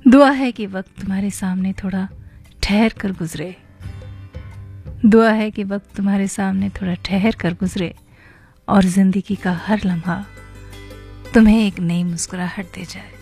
दुआ है कि वक्त तुम्हारे सामने थोड़ा ठहर कर गुजरे। दुआ है कि वक्त तुम्हारे सामने थोड़ा ठहर कर गुजरे और जिंदगी का हर लम्हा तुम्हें एक नई मुस्कुराहट दे जाए।